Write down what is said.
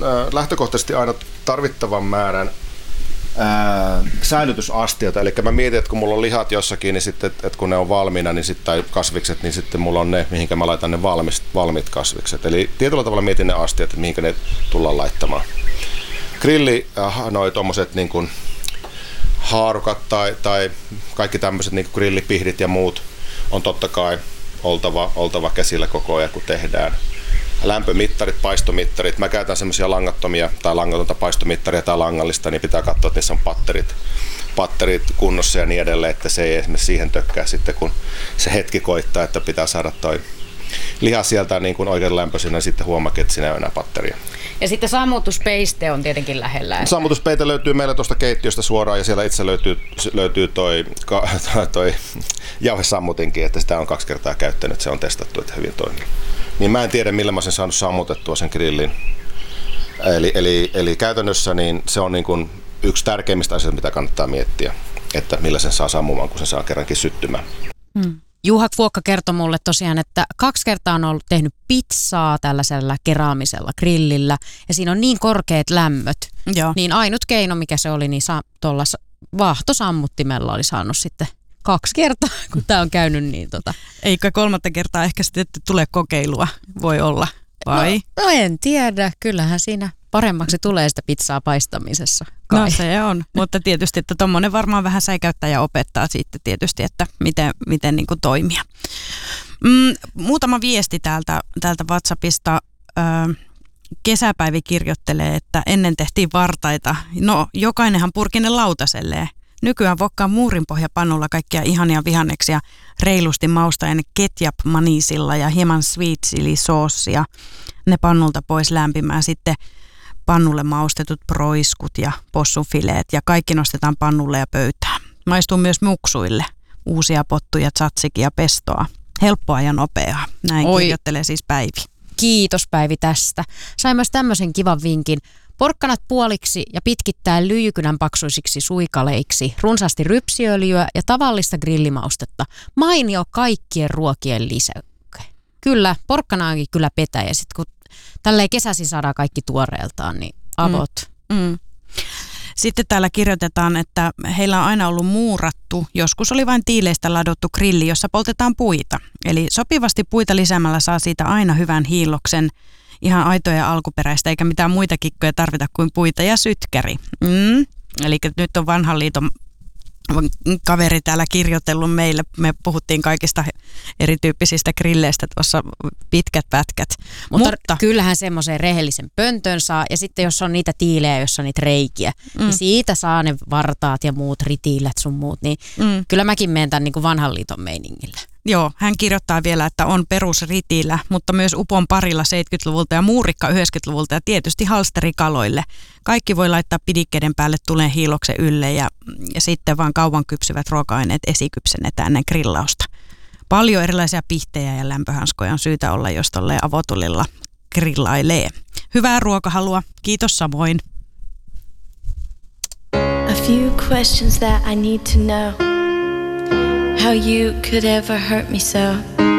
lähtökohtaisesti aina tarvittavan määrän säilytysastioita. Eli mä mietin, että kun mulla on lihat jossakin, niin sitten, että kun ne on valmiina, niin tai kasvikset, niin sitten mulla on ne, mihinkä mä laitan ne valmiit kasvikset. Eli tietyllä tavalla mietin ne astiat, että mihinkä ne tullaan laittamaan. Grilli, noi tommoset niin kuin haarukat tai kaikki tämmöiset niin kuin grillipihdit ja muut on totta kai oltava käsillä koko ajan, kun tehdään. Lämpömittarit, paistomittarit. Mä käytän semmoisia langattomia tai langatonta paistomittaria tai langallista, niin pitää katsoa, että niissä on patterit kunnossa ja niin edelleen, että se ei esimerkiksi siihen tökkää sitten, kun se hetki koittaa, että pitää saada toi liha sieltä niin kuin oikein lämpöisenä, ja sitten huomaakin, että siinä ei ole enää patteria. Ja sitten sammutuspeiste on tietenkin lähellä. Sammutuspeite löytyy meillä tuosta keittiöstä suoraan, ja siellä itse löytyy toi jauhesammutinkin, että sitä on 2 kertaa käyttänyt, se on testattu, että hyvin toimii. Niin mä en tiedä, millä mä sen saanut sammutettua sen grillin. Eli käytännössä niin se on niin kuin yksi tärkeimmistä asioista, mitä kannattaa miettiä, että millä sen saa sammumaan, kun sen saa kerrankin syttymään. Juha Kuokka kertoi mulle tosiaan, että 2 kertaa on ollut tehnyt pizzaa tällaisella keraamisella grillillä ja siinä on niin korkeat lämmöt. Joo. Niin ainut keino, mikä se oli, niin tuolla vaahtosammuttimella oli saanut sitten 2 kertaa, kun tämä on käynyt niin Eikä 3. kertaa ehkä sitten tulee kokeilua, voi olla, vai? No en tiedä, kyllähän siinä paremmaksi tulee sitä pizzaa paistamisessa. Kai. No se on, mutta tietysti, että tommonen varmaan vähän säikäyttää ja opettaa sitten tietysti, että miten niin kuin toimia. Muutama viesti täältä WhatsAppista. Kesäpäivi kirjoittelee, että ennen tehtiin vartaita. No, jokainenhan purki ne lautaselleen. Nykyään vokkaa muurinpohjapannulla kaikkia ihania vihanneksia reilusti maustaen ketchup-manisilla ja hieman sweet chili soossia. Ne pannulta pois lämpimään sitten pannulle maustetut proiskut ja possunfileet ja kaikki nostetaan pannulle ja pöytään. Maistuu myös muksuille. Uusia pottuja, tzatziki ja pestoa. Helppoa ja nopeaa. Näin kirjoittelee siis Päivi. Kiitos Päivi tästä. Sain myös tämmöisen kivan vinkin. Porkkanat puoliksi ja pitkittää lyijykynän paksuisiksi suikaleiksi, runsaasti rypsiöljyä ja tavallista grillimaustetta. Mainio kaikkien ruokien lisäke. Kyllä, porkkana onkin kyllä petäjä. Sitten kun tälleen kesäisin saadaan kaikki tuoreeltaan, niin avot. Sitten täällä kirjoitetaan, että heillä on aina ollut muurattu, joskus oli vain tiileistä ladottu grilli, jossa poltetaan puita. Eli sopivasti puita lisäämällä saa siitä aina hyvän hiilloksen, ihan aitoja ja alkuperäistä, eikä mitään muita kikkoja tarvita kuin puita ja sytkäri. Eli nyt on vanhan liiton kaveri täällä kirjoitellut meille. Me puhuttiin kaikista erityyppisistä grilleistä tuossa pitkät pätkät. Mutta kyllähän semmoisen rehellisen pöntön saa. Ja sitten jos on niitä tiilejä, jos on niitä reikiä, niin siitä saa ne vartaat ja muut ritiilät sun muut. Niin kyllä mäkin menen tämän niin kuin vanhan liiton meiningillä. Joo, hän kirjoittaa vielä, että on perusritiillä, mutta myös upon parilla 70-luvulta ja muurikka 90-luvulta ja tietysti halsterikaloille. Kaikki voi laittaa pidikkeiden päälle tuleen hiiloksen ylle ja sitten vaan kauan kypsyvät ruoka-aineet esikypsennetään ennen grillausta. Paljon erilaisia pihtejä ja lämpöhanskoja on syytä olla, jos tolleen avotulilla grillailee. Hyvää ruokahalua, kiitos samoin. A few questions that I need to know. How you could ever hurt me so.